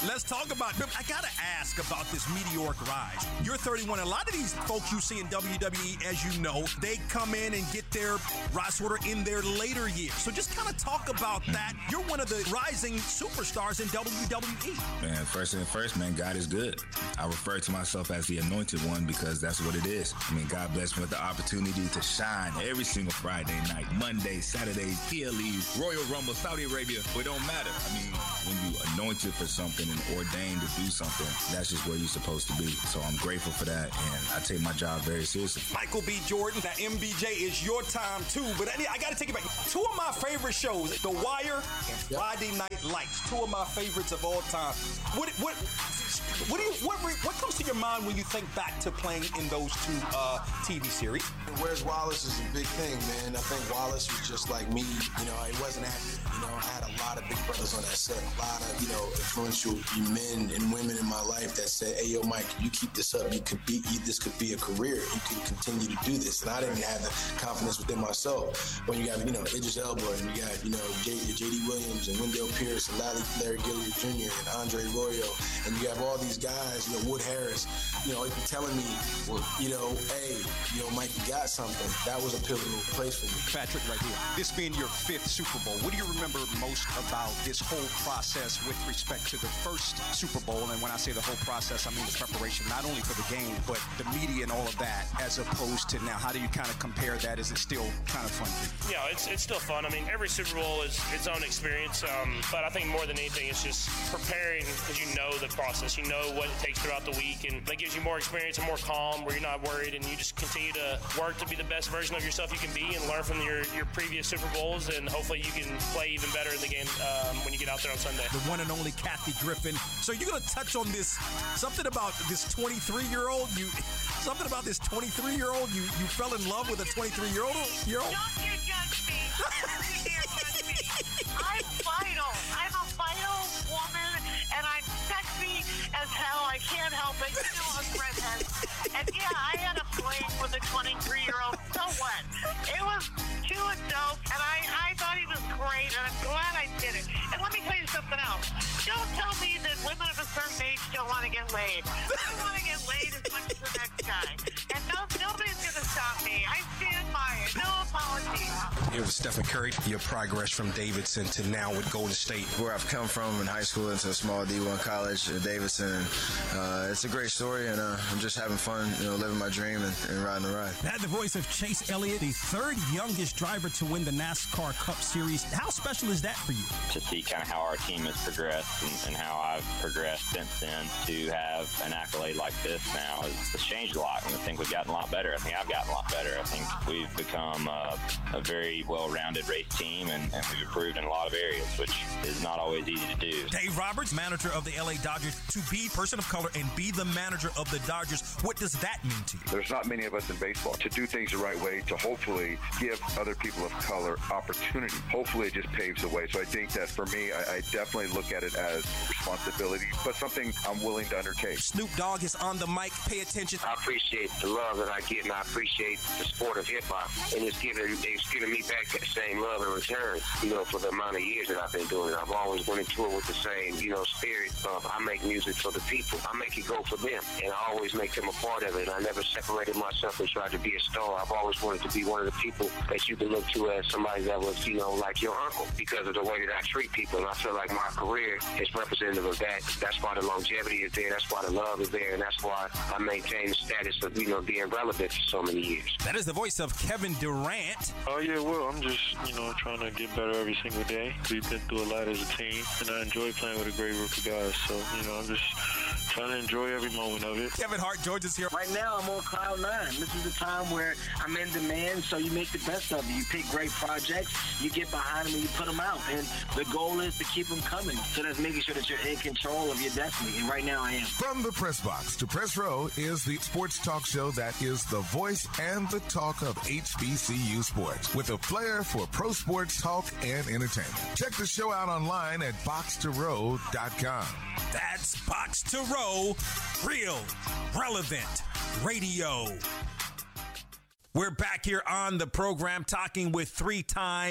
let's talk about it. I got to ask about this meteoric rise. You're thirty-one. A lot of these folks you see in W W E, as you know, they come in and get their rise order in their later years. So just kind of talk about that. You're one of the rising superstars in W W E. Man, first and first, man, God is good. I refer to myself as the anointed one because that's what it is. I mean, God blessed me with the opportunity to shine every single Friday night, Monday, Saturdays, P L Es, Royal Rumble, Saudi Arabia. It don't matter. I mean, when you anointed for something and ordained to do something, that's just where you're supposed to be. So I'm grateful for that, and I take my job very seriously. Michael B. Jordan, that M B J is your time too, but I, I got to take it back. Two of my favorite shows, The Wire and Friday Night Lights, two of my favorites of all time. What what what do you what what comes to your mind when you think back to playing in those two uh, T V series? Where's Wallace is a big thing, man. I think Wallace was just like me. You know, he wasn't active. You know, I had a lot of big brothers on that set, a lot of, you know, influential men and women in my life that said, hey, yo, Mike, you keep this up. You could be, this could be a career. You can continue to do this. And I didn't have the confidence within myself. When you got, you know, Idris Elba, and you got, you know, J D Williams and Wendell Pierce and Larry, Larry Gilliard Junior and Andre Royo, and you have all these guys, you know, Wood Harris, you know, if you're telling me, you know, hey, you know, Mike, you got something. That was a pivotal place for me. Patrick, right here. This being your fifth Super Bowl, what do you remember most about this whole process with respect to the first Super Bowl? And when I say the whole process, I mean the preparation, not only for the game, but the media and all of that, as opposed to now. How do you kind of compare that? Is it still kind of fun? Yeah, it's it's still fun. I mean, every Super Bowl is its own experience, um, but I think more than anything, it's just preparing because you know the process. You know what it takes throughout the week, and that gives you more experience and more calm where you're not worried, and you just continue to work to be the best version of yourself you can be and learn from your, your previous Super Bowls, and hopefully you can play even better in the game um, when you get out there on Sunday. The one and only Kathy Griffin. So you're going to touch on this, something about this twenty-three-year-old. You, something about this twenty-three-year-old. You you fell in love with a twenty-three-year-old? Year old? Don't you judge me. Don't you dare judge me. I'm vital. I'm a vital woman, and I'm sexy as hell. I can't help it. You know I'm redhead. And yeah, I had a fling with a twenty-three-year-old. So what? It was too dope, and I, I thought he was great, and I'm glad I did it. And let me tell you something else. Don't tell me that women of a certain age don't want to get laid. I want to get laid as much as the next guy. And no, nobody's going to stop me. I stand by it. No apologies. Here with Stephen Curry, your progress from Davidson to now with Golden State. Where I've come from in high school into a small D one college at Davidson. Uh, it's a great story, and uh, I'm just having fun, you know, living my dream and, and riding the ride. That the voice of Chase Elliott, the third youngest driver to win the NASCAR Cup Series. How special is that for you? To see kind of how our team has progressed and, and how I've progressed since then, to have an accolade like this now has changed a lot. And I think we've gotten a lot better. I think I've gotten a lot better. I think we've become a, a very well-rounded race team, and, and we've improved in a lot of areas, which is not always easy to do. Dave Roberts, manager of the L A Dodgers, to be a person of color and be the manager of the Dodgers, what does that mean to you? There's not many of us in baseball. To do things the right way, to hopefully give other people of color opportunity, hopefully it just paves the way. So I think that for me, I, I definitely look at it as responsibility, but something I'm willing to undertake. Snoop Dogg is on the mic. Pay attention. I appreciate the love that I get, and I appreciate the sport of hip-hop. And it's giving, it's giving me back that same love in return, you know, for the amount of years that I've been doing it. I've always went into it with the same, you know, spirit of I make music for the people. I make it go for them, and I always make them a part of it. I never separated myself and tried to be a star. I've always wanted to be one of the people that you can look to as somebody that was, you know, like your uncle, because of the way that I treat people. And I feel like my career is representative of that. That's why the longevity is there. That's why the love is there. And that's why I maintain the status of, you know, being relevant for so many years. That is the voice of Kevin Durant. Oh, yeah, well, I'm just, you know, trying to get better every single day. We've been through a lot as a team, and I enjoy playing with a great group of guys. So, you know, I'm just trying to enjoy every moment of it. Kevin Hart, George is here. Right now, I'm on cloud nine. This is the time where I'm in demand, so you make the best of it. You pick great projects, you get behind them, and you put them out. And the goal is to keep them coming. So that's making sure that you're in control of your destiny. And right now, I am. From the press box to press row is the sports talk show that is the voice and the talk of H B C U sports, with a flair for pro sports talk and entertainment. Check the show out online at box to row dot com. That's Box to Row, real, relevant radio. We're back here on the program talking with three-time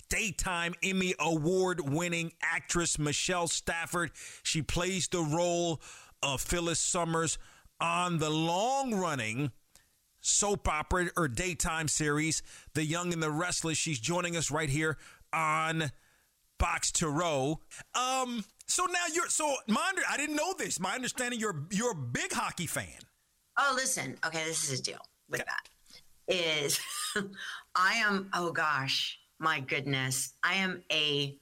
daytime Emmy Award-winning actress Michelle Stafford. She plays the role of Phyllis Summers on the long-running soap opera or daytime series, The Young and the Restless. She's joining us right here on Box to Row. Um, so now you're so my under, I didn't know this. My understanding, you're you're a big hockey fan. Oh, listen. Okay, this is a deal with yeah. that. Is I am. Oh gosh, my goodness, I am a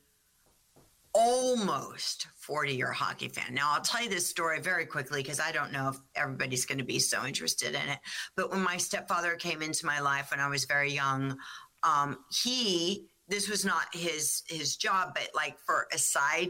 almost forty-year hockey fan. Now, I'll tell you this story very quickly because I don't know if everybody's going to be so interested in it. But when my stepfather came into my life when I was very young, um, he. This was not his his job, but like for a side